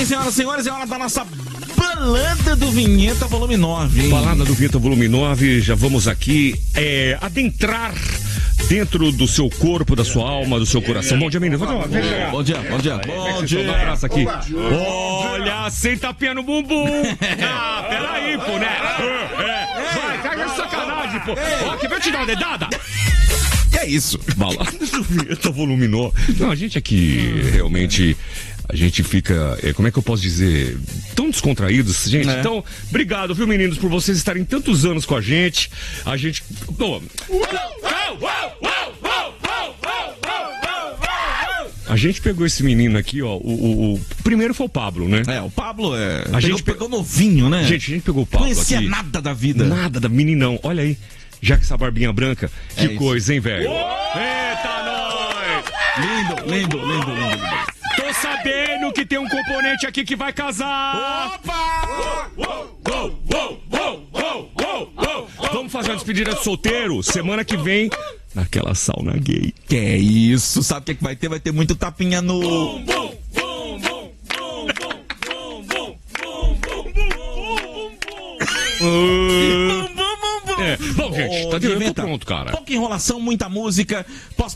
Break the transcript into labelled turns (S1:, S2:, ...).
S1: senhoras e senhores, é hora da nossa Balada do Vinheta Volume 9. Hein?
S2: Balada do Vinheta Volume 9, já vamos aqui adentrar dentro do seu corpo, da sua alma, do seu coração. Bom dia, menino.
S1: Bom dia.
S2: Bom dia. Um abraço aqui. Olha, sem tapinha no bumbum. Ah, peraí, pô, né? Vai, caga de sacanagem, pô. Ó, que veio te dar uma dedada.
S1: Que é isso?
S2: Balada do Vinheta Volume 9. Não, a gente aqui realmente... A gente fica, como é que eu posso dizer, tão descontraídos, gente. Então, obrigado, viu, meninos, por vocês estarem tantos anos com a gente. A gente... Pô, a gente pegou esse menino aqui, ó. O primeiro foi o Pablo, né?
S1: O Pablo
S2: a gente
S1: pegou novinho, né?
S2: Gente, a gente pegou o Pablo.
S1: Conhecia
S2: aqui.
S1: nada da vida.
S2: Nada da meninão. Olha aí. Já que essa barbinha branca. Que coisa, hein, velho? Eita, nós!
S1: Lindo.
S2: Tô sabendo que tem um componente aqui que vai casar.
S1: Opa!
S2: Vamos fazer uma despedida de solteiro semana que vem naquela sauna gay.
S1: Que é isso? Sabe o que vai ter? Vai ter muito tapinha no...
S2: Bom, gente, tá de pronto, cara.
S1: Pouca enrolação, muita música. Posso